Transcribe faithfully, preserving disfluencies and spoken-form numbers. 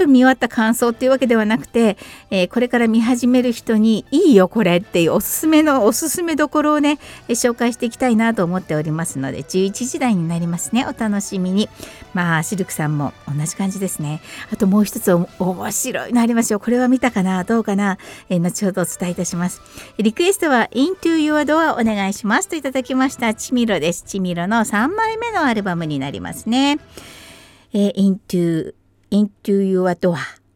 見終わった感想っていうわけではなくて、えー、これから見始める人にいいよこれっていうおすすめのおすすめどころをね、えー、紹介していきたいなと思っておりますので、じゅういちじ台になりますね。お楽しみに。まあシルクさんも同じ感じですね。あともう一つ面白いのありますよ。これは見たかなどうかな、えー、後ほどお伝えいたします。リクエストは Into Your Door お願いしますといただきました。チミロです。チミロのさんまいめのアルバムになりますね。えー、Into, Into Your Door